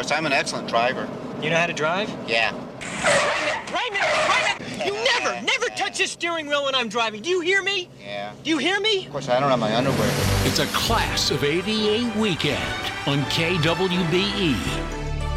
course, I'm an excellent driver. You know how to drive? Yeah. Raymond! You never touch the steering wheel when I'm driving. Do you hear me? Yeah. Do you hear me? Of course, I don't have my underwear. It's a Class of '88 weekend on KWBE.